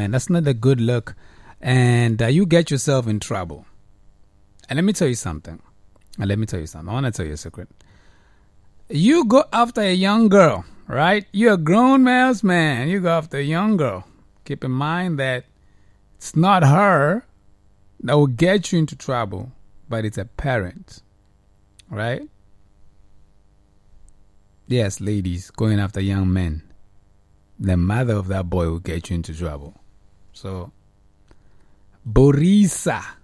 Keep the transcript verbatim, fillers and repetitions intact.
Man, that's not a good look. And uh, you get yourself in trouble. And let me tell you something. And let me tell you something. I want to tell you a secret. You go after a young girl, right? You're a grown man's man. You go after a young girl. Keep in mind that it's not her that will get you into trouble, but it's a parent, right? Yes, ladies, going after young men. The mother of that boy will get you into trouble. So, Borisa.